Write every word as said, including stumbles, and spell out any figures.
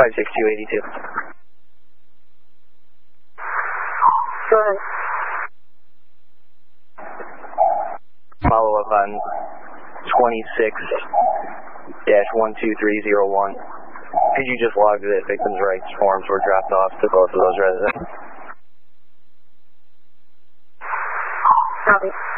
five six two eight two. Go ahead. Follow up on twenty-six dash one two three zero one. Could you just log that victims' rights forms were dropped off to both of those residents? Copy.